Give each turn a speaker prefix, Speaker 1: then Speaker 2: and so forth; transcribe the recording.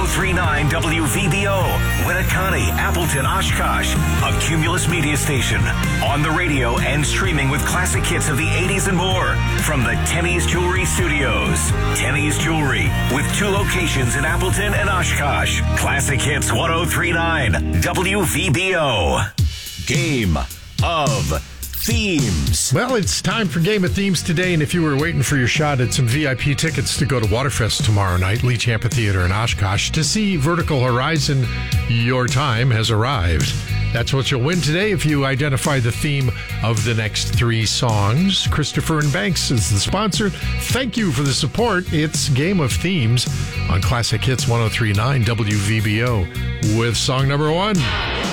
Speaker 1: 1039 WVBO, Winnicott, Appleton, Oshkosh, a Cumulus media station. On the radio and streaming with classic hits of the 80s and more. From the Tenny's Jewelry Studios. Tenny's Jewelry, with 2 locations in Appleton and Oshkosh. Classic Hits 1039 WVBO. Game of Themes.
Speaker 2: Well, it's time for Game of Themes today, and if you were waiting for your shot at some VIP tickets to go to Waterfest tomorrow night, Leach Amphitheater in Oshkosh, to see Vertical Horizon, your time has arrived. That's what you'll win today if you identify the theme of the next 3 songs. Christopher & Banks is the sponsor. Thank you for the support. It's Game of Themes on Classic Hits 1039 WVBO with song number 1.